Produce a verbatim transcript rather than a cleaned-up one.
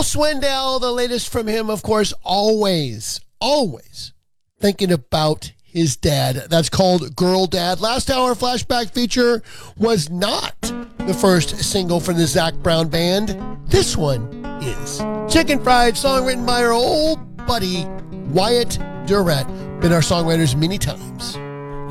Swindell, the latest from him, of course, always, always thinking about his dad. That's called Girl Dad. Last hour flashback feature was not the first single from the Zac Brown Band. This one is. Chicken Fried, song written by our old buddy Wyatt Durrett. Been our songwriters many times.